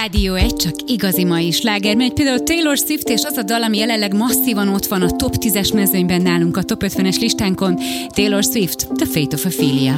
Rádió 1, csak igazi mai sláger, mert például Taylor Swift és az a dal, ami jelenleg masszívan ott van a top 10-es mezőnyben nálunk a top 50-es listánkon, Taylor Swift, The Fate of Ophelia.